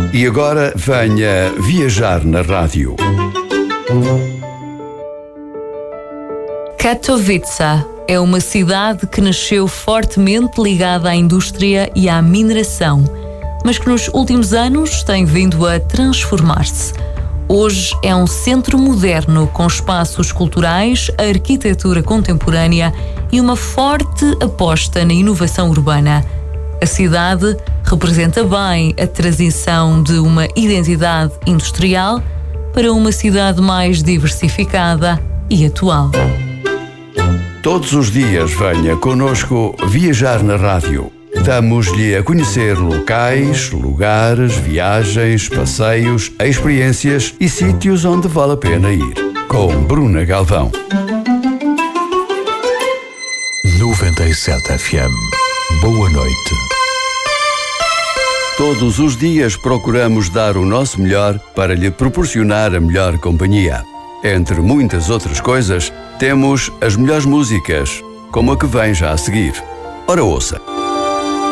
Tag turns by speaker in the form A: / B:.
A: E agora venha viajar na rádio.
B: Katowice é uma cidade que nasceu fortemente ligada à indústria e à mineração, mas que nos últimos anos tem vindo a transformar-se. Hoje é um centro moderno com espaços culturais, arquitetura contemporânea e uma forte aposta na inovação urbana. A cidade representa bem a transição de uma identidade industrial para uma cidade mais diversificada e atual.
A: Todos os dias venha connosco viajar na rádio. Damos-lhe a conhecer locais, lugares, viagens, passeios, experiências e sítios onde vale a pena ir. Com Bruna Galvão.
C: 97 FM. Boa noite.
A: Todos os dias procuramos dar o nosso melhor para lhe proporcionar a melhor companhia. Entre muitas outras coisas, temos as melhores músicas, como a que vem já a seguir. Ora ouça.